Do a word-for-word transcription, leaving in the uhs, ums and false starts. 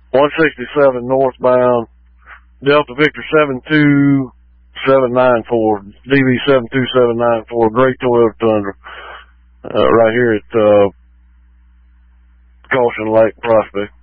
one sixty-seven northbound, Delta Victor seven two seven nine four, D V seven two seven nine four, gray Toyota Tundra, uh, right here at uh, Caution Lake Prospect.